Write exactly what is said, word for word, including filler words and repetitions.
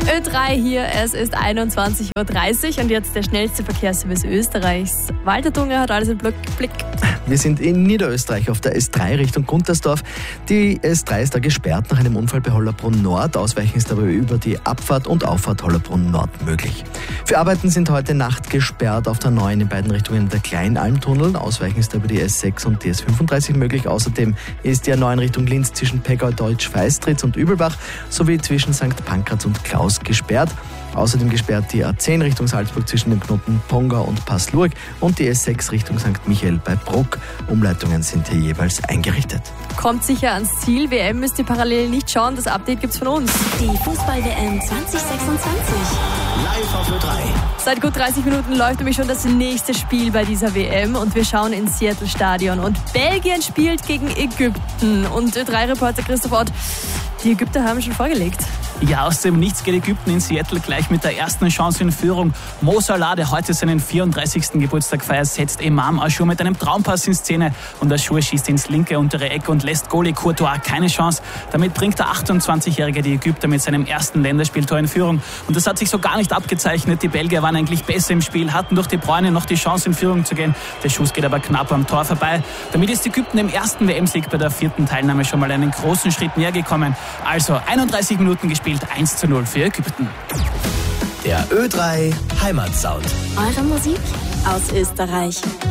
Ö drei hier, es ist einundzwanzig Uhr dreißig und jetzt der schnellste Verkehrsservice Österreichs. Walter Dunge hat alles im Blick. Wir sind in Niederösterreich auf der S drei Richtung Guntersdorf. Die S drei ist da gesperrt nach einem Unfall bei Hollerbrunn Nord. Ausweichen ist aber über die Abfahrt und Auffahrt Hollerbrunn Nord möglich. Für Arbeiten sind heute Nacht gesperrt auf der neun in beiden Richtungen der Kleinalmtunnel. Ausweichen ist über die S sechs und die S fünfunddreißig möglich. Außerdem ist die A neun Richtung Linz zwischen Pegau-Deutsch-Feistritz und Übelbach sowie zwischen Sankt Pankraz und Klaus gesperrt. Außerdem gesperrt die A zehn Richtung Salzburg zwischen dem Knoten Pongau und Passlurg und die S sechs Richtung Sankt Michael bei Bruck. Umleitungen sind hier jeweils eingerichtet. Kommt sicher ans Ziel. W M müsst ihr parallel nicht schauen. Das Update gibt's von uns. Die Fußball-W M zwanzig sechsundzwanzig. Live auf Ö drei. Seit gut dreißig Minuten läuft nämlich schon das nächste Spiel bei dieser W M und wir schauen ins Seattle-Stadion. Und Belgien spielt gegen Ägypten. Und Ö drei Reporter Christoph Ott, die Ägypter haben schon vorgelegt. Ja, aus dem Nichts geht Ägypten in Seattle gleich mit der ersten Chance in Führung. Mo Salah, der heute seinen vierunddreißigsten Geburtstag feiert, setzt Imam Achour mit einem Traumpass in Szene und Achour schießt ins linke untere Eck und lässt Goalie Courtois keine Chance. Damit bringt der achtundzwanzigjährige die Ägypter mit seinem ersten Länderspieltor in Führung. Und das hat sich so gar nicht abgezeichnet. Die Belgier waren eigentlich besser im Spiel, hatten durch De Bruyne noch die Chance in Führung zu gehen. Der Schuss geht aber knapp am Tor vorbei. Damit ist Ägypten im ersten W M-Sieg bei der vierten Teilnahme schon mal einen großen Schritt näher gekommen. Also einunddreißig Minuten gespielt, eins zu null für Ägypten. Der Ö drei Heimatsound. Eure Musik aus Österreich.